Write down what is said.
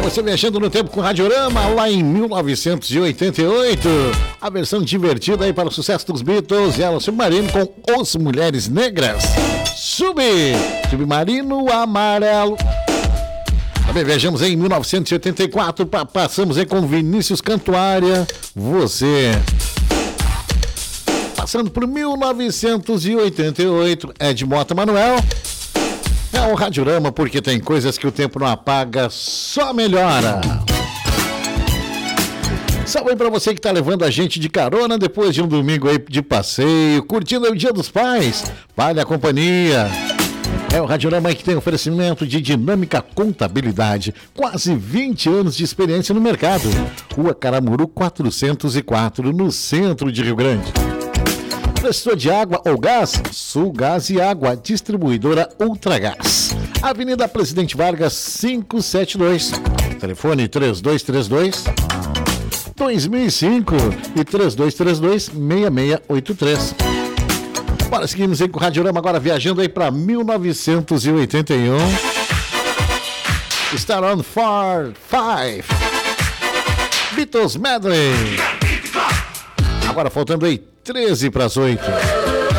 Você viajando no tempo com Radiorama, lá em 1988. A versão divertida aí para o sucesso dos Beatles e ela Submarino com Os Mulheres Negras. Submarino Amarelo. Também viajamos em 1984, passamos aí com Vinícius Cantuária, Você. Passando por 1988, Ed Mota Manuel. É o Radiorama, porque tem coisas que o tempo não apaga, só melhora. Salve aí pra você que tá levando a gente de carona depois de um domingo aí de passeio, curtindo o Dia dos Pais. Vale a companhia. É o Radiorama que tem oferecimento de Dinâmica Contabilidade. Quase 20 anos de experiência no mercado. Rua Caramuru 404, no centro de Rio Grande. Precisou de água ou gás? Sul Gás e Água, distribuidora Ultragás. Avenida Presidente Vargas 572. Telefone 3232-2005 e 3232-6683. Bora, seguimos aí com o Radiorama, agora viajando aí para 1981. Star on 4, 5. Beatles Medley. Agora faltando aí 13 para as 8.